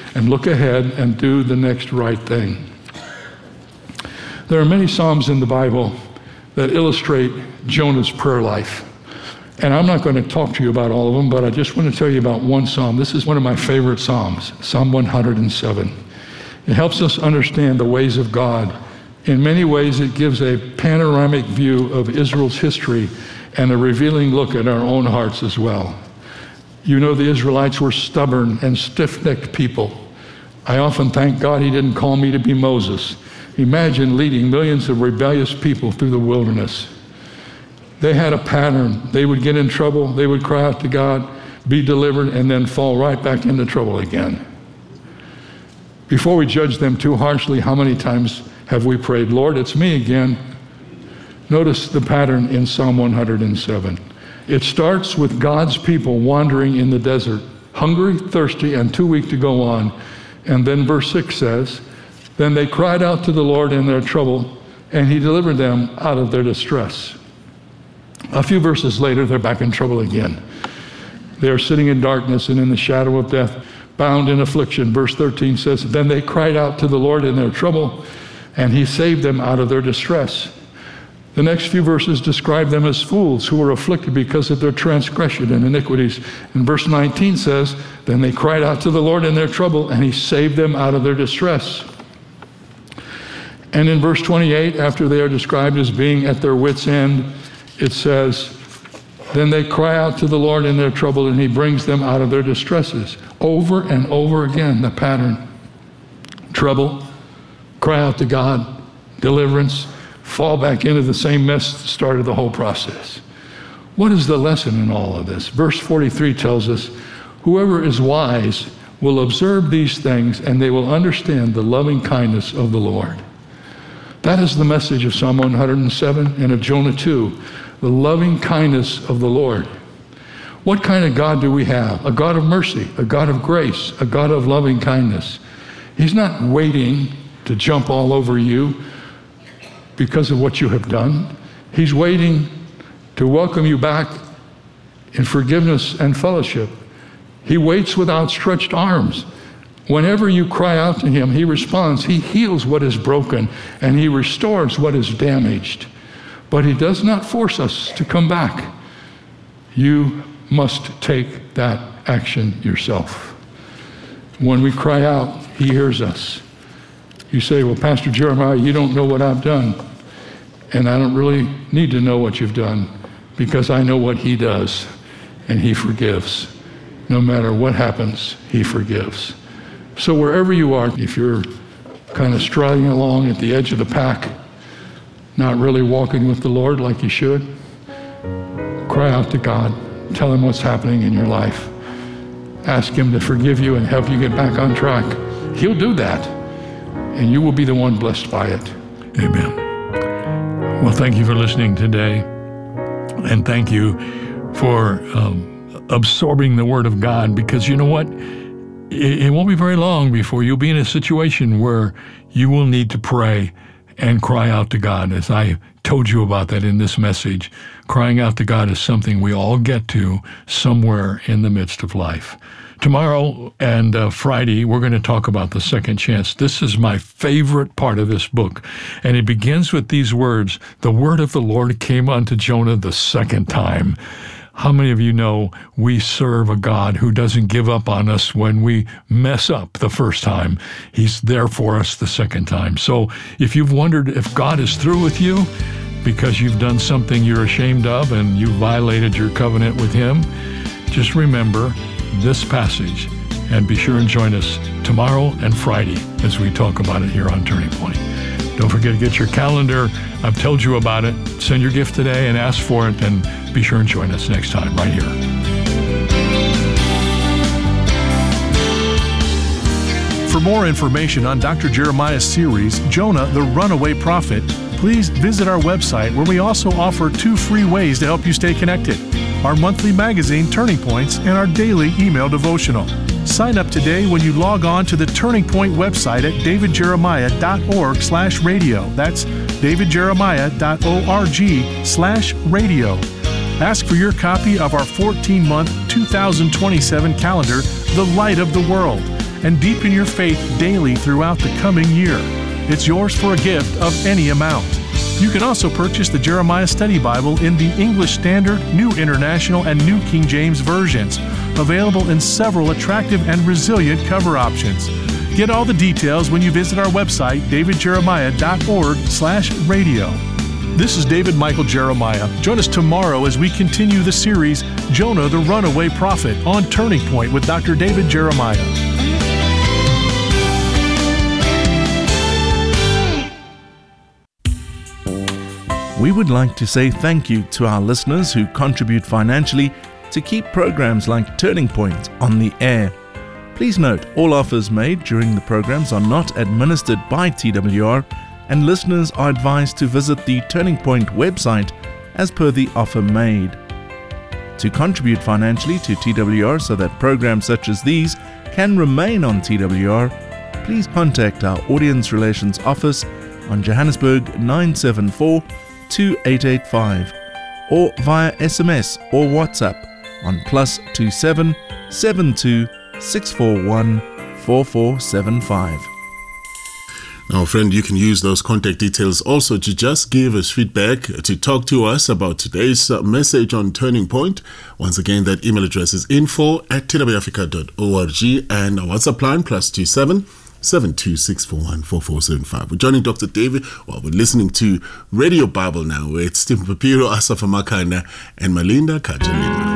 and look ahead and do the next right thing. There are many Psalms in the Bible that illustrate Jonah's prayer life. And I'm not going to talk to you about all of them, but I just want to tell you about one Psalm. This is one of my favorite Psalms, Psalm 107. It helps us understand the ways of God. In many ways, it gives a panoramic view of Israel's history and a revealing look at our own hearts as well. You know, the Israelites were stubborn and stiff-necked people. I often thank God he didn't call me to be Moses. Imagine leading millions of rebellious people through the wilderness. They had a pattern. They would get in trouble, they would cry out to God, be delivered, and then fall right back into trouble again. Before we judge them too harshly, how many times have we prayed, Lord, it's me again? Notice the pattern in Psalm 107. It starts with God's people wandering in the desert, hungry, thirsty, and too weak to go on. And then verse 6 says, then they cried out to the Lord in their trouble, and he delivered them out of their distress. A few verses later, they're back in trouble again. They are sitting in darkness and in the shadow of death, bound in affliction. Verse 13 says, then they cried out to the Lord in their trouble, and he saved them out of their distress. The next few verses describe them as fools who were afflicted because of their transgression and iniquities. And verse 19 says, then they cried out to the Lord in their trouble, and he saved them out of their distress. And in verse 28, after they are described as being at their wits' end, it says, then they cry out to the Lord in their trouble, and he brings them out of their distresses. Over and over again, the pattern. Trouble, cry out to God, deliverance, fall back into the same mess that started the whole process. What is the lesson in all of this? Verse 43 tells us, whoever is wise will observe these things, and they will understand the loving kindness of the Lord. That is the message of Psalm 107 and of Jonah 2, the loving kindness of the Lord. What kind of God do we have? A God of mercy, a God of grace, a God of loving kindness. He's not waiting to jump all over you because of what you have done. He's waiting to welcome you back in forgiveness and fellowship. He waits with outstretched arms. Whenever you cry out to him, he responds. He heals what is broken, and he restores what is damaged. But he does not force us to come back. You must take that action yourself. When we cry out, he hears us. You say, well, Pastor Jeremiah, you don't know what I've done. And I don't really need to know what you've done, because I know what he does, and he forgives. No matter what happens, he forgives. So wherever you are, if you're kind of striding along at the edge of the pack, not really walking with the Lord like you should, cry out to God. Tell him what's happening in your life. Ask him to forgive you and help you get back on track. He'll do that, and you will be the one blessed by it. Amen. Well, thank you for listening today, and thank you for absorbing the Word of God, because you know what? It won't be very long before you'll be in a situation where you will need to pray and cry out to God. As I told you about that in this message, crying out to God is something we all get to somewhere in the midst of life. Tomorrow and Friday, we're going to talk about the second chance. This is my favorite part of this book, and it begins with these words, the word of the Lord came unto Jonah the second time. How many of you know we serve a God who doesn't give up on us when we mess up the first time? He's there for us the second time. So if you've wondered if God is through with you because you've done something you're ashamed of and you violated your covenant with him, just remember this passage and be sure and join us tomorrow and Friday as we talk about it here on Turning Point. Don't forget to get your calendar. I've told you about it. Send your gift today and ask for it, and be sure and join us next time right here. For more information on Dr. Jeremiah's series, Jonah, the Runaway Prophet, please visit our website, where we also offer 2 free ways to help you stay connected: our monthly magazine, Turning Points, and our daily email devotional. Sign up today when you log on to the Turning Point website at davidjeremiah.org/radio. That's davidjeremiah.org/radio. Ask for your copy of our 14-month 2027 calendar, The Light of the World. and deepen your faith daily throughout the coming year. It's yours for a gift of any amount. You can also purchase the Jeremiah Study Bible in the English Standard, New International, and New King James versions, available in several attractive and resilient cover options. Get all the details when you visit our website, davidjeremiah.org/radio. This is David Michael Jeremiah. Join us tomorrow as we continue the series, Jonah the Runaway Prophet, on Turning Point with Dr. David Jeremiah. We would like to say thank you to our listeners who contribute financially to keep programs like Turning Point on the air. Please note, all offers made during the programs are not administered by TWR, and listeners are advised to visit the Turning Point website as per the offer made. To contribute financially to TWR so that programs such as these can remain on TWR, please contact our Audience Relations Office on Johannesburg 974-2885 or via SMS or WhatsApp on +27 72 641 4475. Now, friend, you can use those contact details also to just give us feedback, to talk to us about today's message on Turning Point. Once again, that email address is info@twrafrica.org, and our WhatsApp line +27 72641 4475. We're joining Dr. David while we're listening to Radio Bible now. It's Stephen Papiro, Asafa Makanda, and Malinda Kajalima.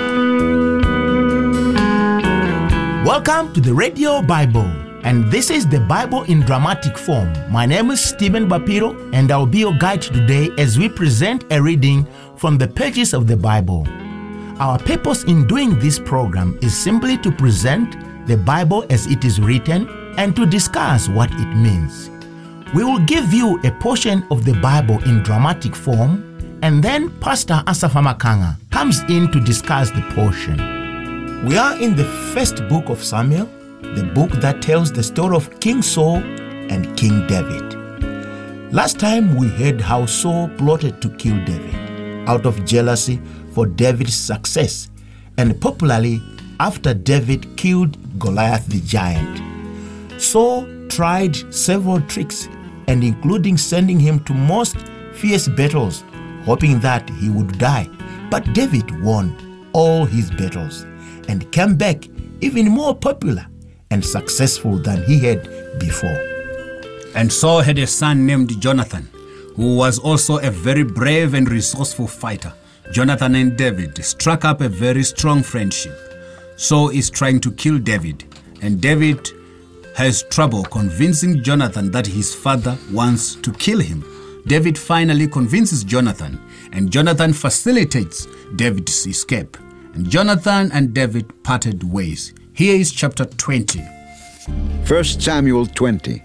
Welcome to the Radio Bible, and this is the Bible in dramatic form. My name is Stephen Papiro, and I'll be your guide today as we present a reading from the pages of the Bible. Our purpose in doing this program is simply to present the Bible as it is written and to discuss what it means. We will give you a portion of the Bible in dramatic form, and then Pastor Asafa Makanga comes in to discuss the portion. We are in the first book of Samuel, the book that tells the story of King Saul and King David. Last time we heard how Saul plotted to kill David out of jealousy for David's success, and popularly after David killed Goliath the giant. Saul tried several tricks, and including sending him to most fierce battles, hoping that he would die. But David won all his battles and came back even more popular and successful than he had before. And Saul had a son named Jonathan, who was also a very brave and resourceful fighter. Jonathan and David struck up a very strong friendship. Saul is trying to kill David, and David has trouble convincing Jonathan that his father wants to kill him. David finally convinces Jonathan, and Jonathan facilitates David's escape. And Jonathan and David parted ways. Here is chapter 20. 1 Samuel 20.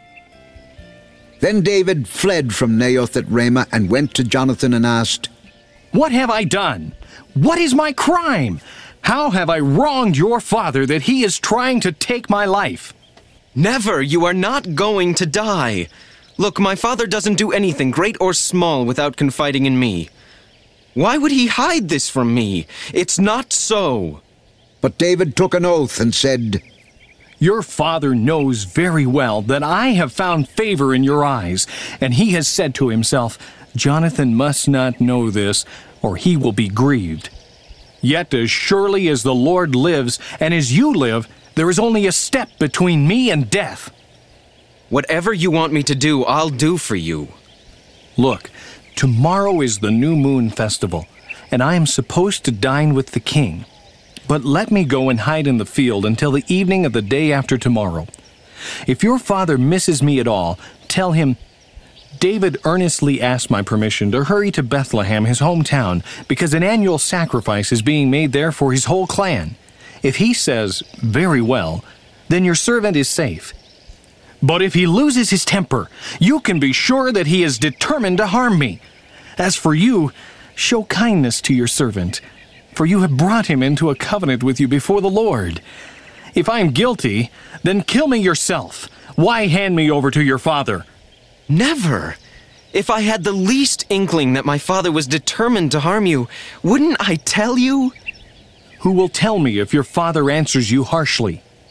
Then David fled from Naioth at Ramah and went to Jonathan and asked, "What have I done? What is my crime? How have I wronged your father that he is trying to take my life?" "Never! You are not going to die. Look, my father doesn't do anything, great or small, without confiding in me. Why would he hide this from me? It's not so." But David took an oath and said, "Your father knows very well that I have found favor in your eyes, and he has said to himself, 'Jonathan must not know this, or he will be grieved.' Yet as surely as the Lord lives, and as you live, there is only a step between me and death." "Whatever you want me to do, I'll do for you." "Look, tomorrow is the New Moon Festival, and I am supposed to dine with the king. But let me go and hide in the field until the evening of the day after tomorrow. If your father misses me at all, tell him, 'David earnestly asked my permission to hurry to Bethlehem, his hometown, because an annual sacrifice is being made there for his whole clan.' If he says, 'Very well,' then your servant is safe. But if he loses his temper, you can be sure that he is determined to harm me. As for you, show kindness to your servant, for you have brought him into a covenant with you before the Lord. If I am guilty, then kill me yourself. Why hand me over to your father?" "Never! If I had the least inkling that my father was determined to harm you, wouldn't I tell you?" "Who will tell me if your father answers you harshly?"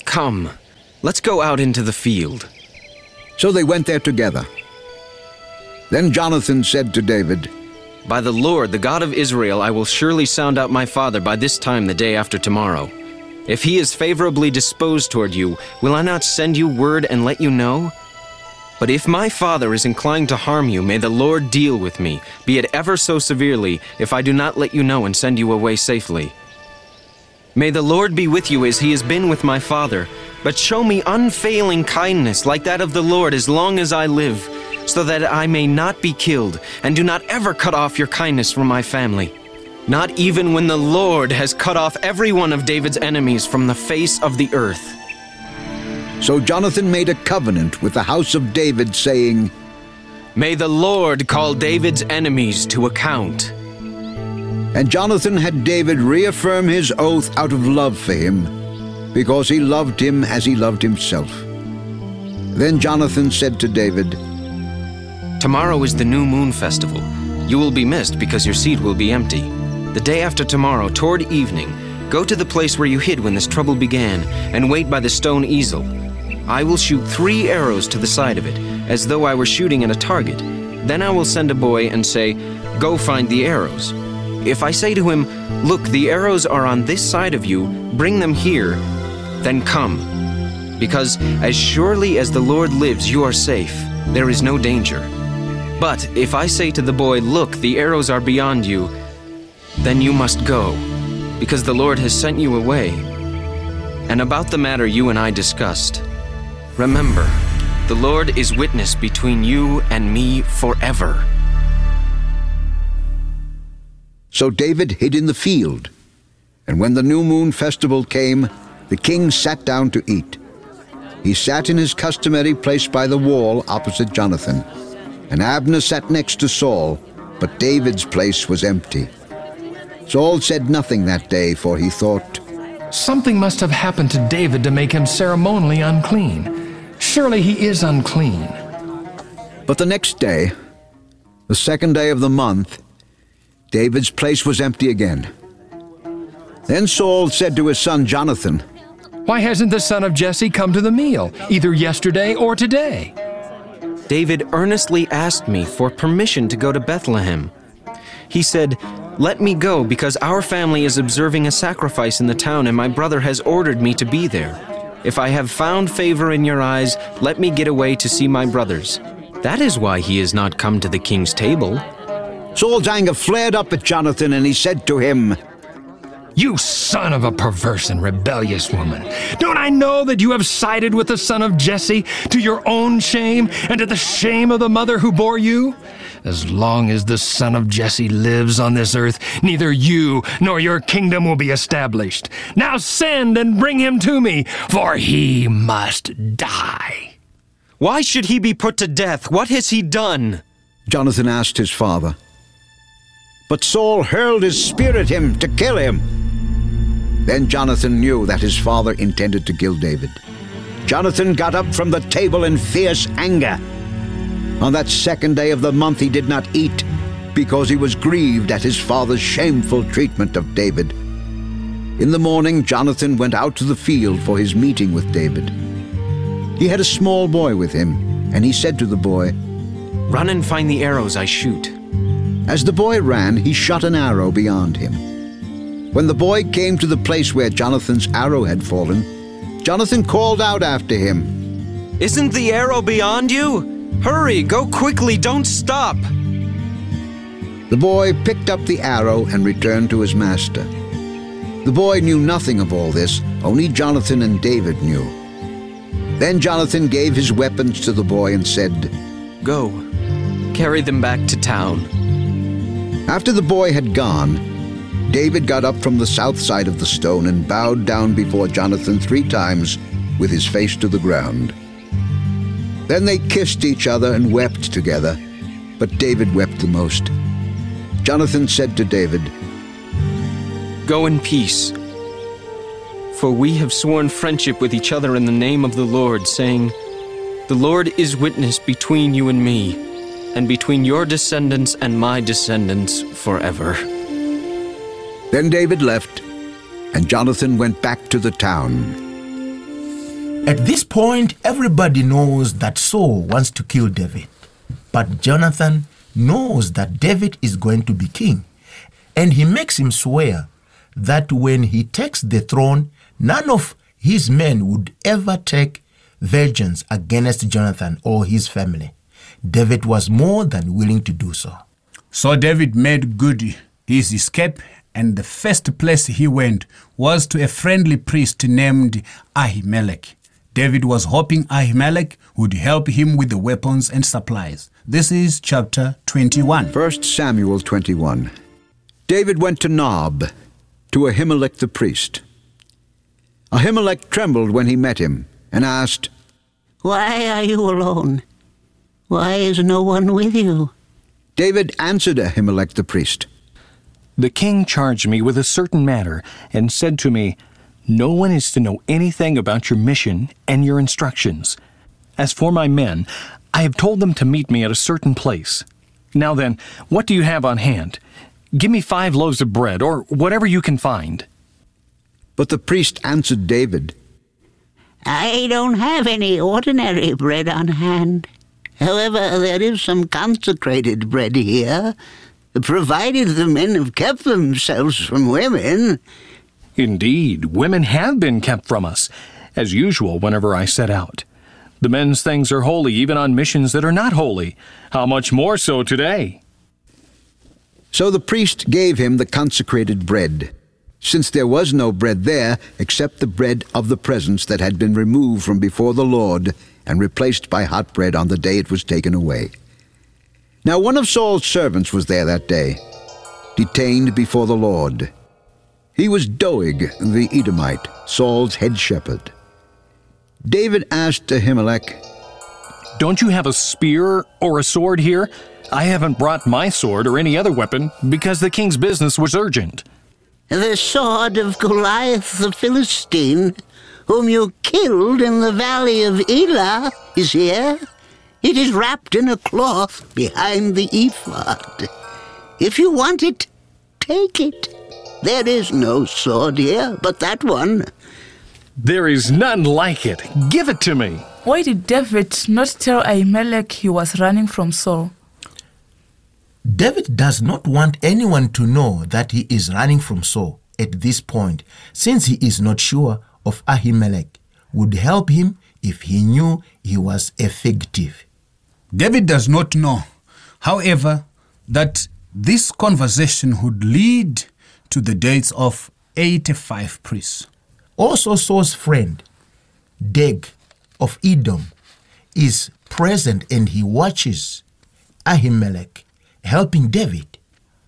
Come, let's go out into the field. So they went there together. Then Jonathan said to David, By the Lord, the God of Israel, I will surely sound out my father by this time the day after tomorrow. If he is favorably disposed toward you, will I not send you word and let you know? But if my father is inclined to harm you, may the Lord deal with me, be it ever so severely, if I do not let you know and send you away safely. May the Lord be with you as he has been with my father, but show me unfailing kindness like that of the Lord as long as I live, so that I may not be killed, and do not ever cut off your kindness from my family. Not even when the Lord has cut off every one of David's enemies from the face of the earth. So Jonathan made a covenant with the house of David, saying, May the Lord call David's enemies to account. And Jonathan had David reaffirm his oath out of love for him, because he loved him as he loved himself. Then Jonathan said to David, Tomorrow is the new moon festival. You will be missed because your seat will be empty. The day after tomorrow, toward evening, go to the place where you hid when this trouble began, and wait by the stone easel. I will shoot 3 arrows to the side of it, as though I were shooting at a target. Then I will send a boy and say, Go find the arrows. If I say to him, Look, the arrows are on this side of you, bring them here, then come. Because as surely as the Lord lives, you are safe. There is no danger. But if I say to the boy, Look, the arrows are beyond you, then you must go, because the Lord has sent you away. And about the matter you and I discussed, remember, the Lord is witness between you and me forever. So David hid in the field. And when the new moon festival came, the king sat down to eat. He sat in his customary place by the wall opposite Jonathan. And Abner sat next to Saul, but David's place was empty. Saul said nothing that day, for he thought, Something must have happened to David to make him ceremonially unclean. Surely he is unclean. But the next day, the second day of the month, David's place was empty again. Then Saul said to his son Jonathan, Why hasn't the son of Jesse come to the meal, either yesterday or today? David earnestly asked me for permission to go to Bethlehem. He said, Let me go, because our family is observing a sacrifice in the town, and my brother has ordered me to be there. If I have found favor in your eyes, let me get away to see my brothers. That is why he has not come to the king's table. Saul's anger flared up at Jonathan, and he said to him, You son of a perverse and rebellious woman! Don't I know that you have sided with the son of Jesse to your own shame and to the shame of the mother who bore you? As long as the son of Jesse lives on this earth, neither you nor your kingdom will be established. Now send and bring him to me, for he must die. Why should he be put to death? What has he done? Jonathan asked his father. But Saul hurled his spear at him to kill him. Then Jonathan knew that his father intended to kill David. Jonathan got up from the table in fierce anger. On that second day of the month he did not eat, because he was grieved at his father's shameful treatment of David. In the morning Jonathan went out to the field for his meeting with David. He had a small boy with him, and he said to the boy, Run and find the arrows I shoot. As the boy ran, he shot an arrow beyond him. When the boy came to the place where Jonathan's arrow had fallen, Jonathan called out after him, Isn't the arrow beyond you? Hurry, go quickly, don't stop. The boy picked up the arrow and returned to his master. The boy knew nothing of all this, only Jonathan and David knew. Then Jonathan gave his weapons to the boy and said, Go, carry them back to town. After the boy had gone, David got up from the south side of the stone and bowed down before Jonathan 3 times with his face to the ground. Then they kissed each other and wept together, but David wept the most. Jonathan said to David, Go in peace, for we have sworn friendship with each other in the name of the Lord, saying, The Lord is witness between you and me, and between your descendants and my descendants forever. Then David left, and Jonathan went back to the town. At this point, everybody knows that Saul wants to kill David. But Jonathan knows that David is going to be king. And he makes him swear that when he takes the throne, none of his men would ever take vengeance against Jonathan or his family. David was more than willing to do so. So David made good his escape, and the first place he went was to a friendly priest named Ahimelech. David was hoping Ahimelech would help him with the weapons and supplies. This is chapter 21. 1 Samuel 21. David went to Nob, to Ahimelech the priest. Ahimelech trembled when he met him and asked, "Why are you alone? Why is no one with you?" David answered Ahimelech the priest, The king charged me with a certain matter and said to me, No one is to know anything about your mission and your instructions. As for my men, I have told them to meet me at a certain place. Now then, what do you have on hand? Give me 5 loaves of bread, or whatever you can find. But the priest answered David, "I don't have any ordinary bread on hand. However, there is some consecrated bread here, provided the men have kept themselves from women." Indeed, women have been kept from us, as usual whenever I set out. The men's things are holy even on missions that are not holy. How much more so today? So the priest gave him the consecrated bread, since there was no bread there except the bread of the presence that had been removed from before the Lord and replaced by hot bread on the day it was taken away. Now one of Saul's servants was there that day, detained before the Lord. He was Doeg the Edomite, Saul's head shepherd. David asked Ahimelech, Don't you have a spear or a sword here? I haven't brought my sword or any other weapon because the king's business was urgent. "The sword of Goliath the Philistine, whom you killed in the valley of Elah, is here. It is wrapped in a cloth behind the ephod. If you want it, take it. There is no sword here but that one." There is none like it. Give it to me. Why did David not tell Ahimelech he was running from Saul? David does not want anyone to know that he is running from Saul at this point, since he is not sure if Ahimelech would help him if he knew he was effective. David does not know, however, that this conversation would lead to the deaths of 85 priests. Also, Saul's friend, Doeg of Edom, is present and he watches Ahimelech helping David.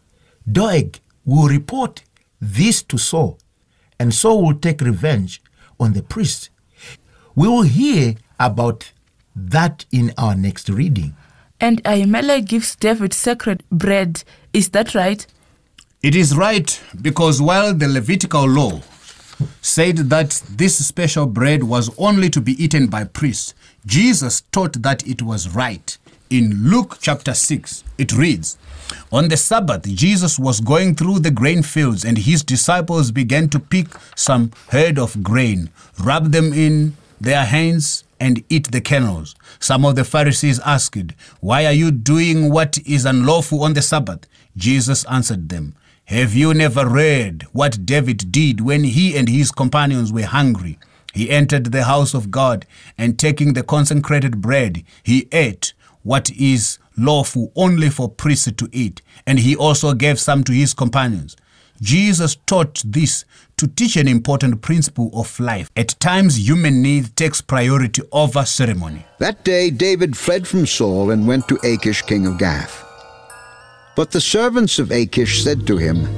Doeg will report this to Saul, and Saul will take revenge on the priest. We will hear about that in our next reading. And Ahimelech gives David sacred bread. Is that right? It is right, because while the Levitical law said that this special bread was only to be eaten by priests, Jesus taught that it was right. In Luke chapter 6, it reads, On the Sabbath, Jesus was going through the grain fields, and his disciples began to pick some head of grain, rub them in their hands, and eat the kernels. Some of the Pharisees asked, Why are you doing what is unlawful on the Sabbath? Jesus answered them, Have you never read what David did when he and his companions were hungry? He entered the house of God, and taking the consecrated bread, he ate what is lawful only for priests to eat, and he also gave some to his companions. Jesus taught this to teach an important principle of life. At times, human need takes priority over ceremony. That day David fled from Saul and went to Achish, king of Gath. But the servants of Achish said to him,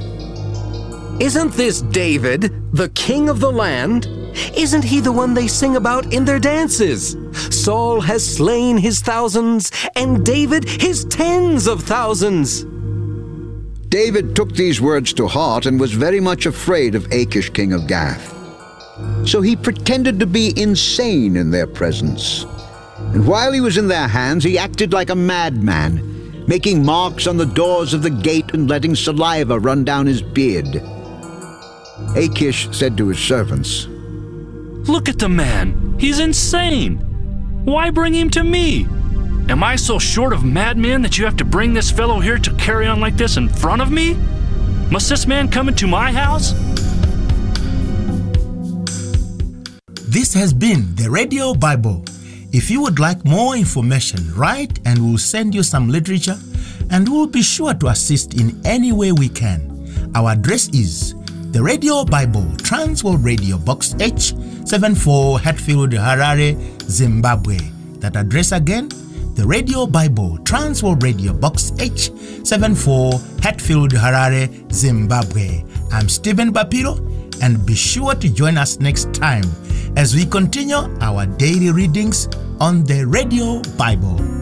Isn't this David, the king of the land? Isn't he the one they sing about in their dances? Saul has slain his thousands, and David his tens of thousands. David took these words to heart and was very much afraid of Achish, king of Gath. So he pretended to be insane in their presence. And while he was in their hands, he acted like a madman, making marks on the doors of the gate and letting saliva run down his beard. Achish said to his servants, Look at the man. He's insane. Why bring him to me? Am I so short of madmen that you have to bring this fellow here to carry on like this in front of me? Must this man come into my house? This has been the Radio Bible. If you would like more information, write and we'll send you some literature and we'll be sure to assist in any way we can. Our address is the Radio Bible, Transworld Radio, Box H, 74 Hatfield, Harare, Zimbabwe. That address again, the Radio Bible, Transworld Radio, Box H, 74 Hatfield, Harare, Zimbabwe. I'm Stephen Bapiro, and be sure to join us next time as we continue our daily readings on the Radio Bible.